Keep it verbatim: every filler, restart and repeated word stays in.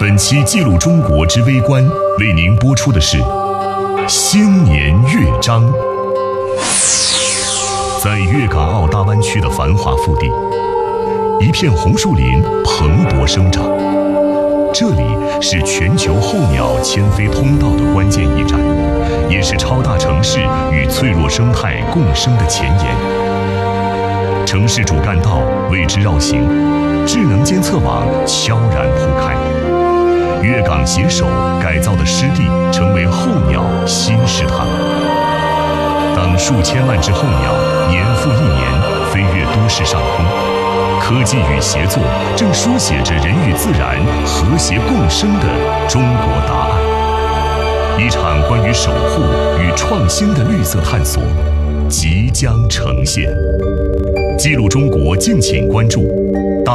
本期《记录中国之微观》为您播出的是新年乐章。在粤港澳大湾区的繁华腹地，一片红树林蓬勃生长，这里是全球候鸟迁飞通道的关键驿站，也是超大城市与脆弱生态共生的前沿。城市主干道为之绕行，智能监测网悄然铺开，粤港携手改造的湿地成为候鸟新食堂。当数千万只候鸟年复一年飞越都市上空，科技与协作正书写着人与自然和谐共生的中国答案。一场关于守护与创新的绿色探索即将呈现。记录中国，敬请关注。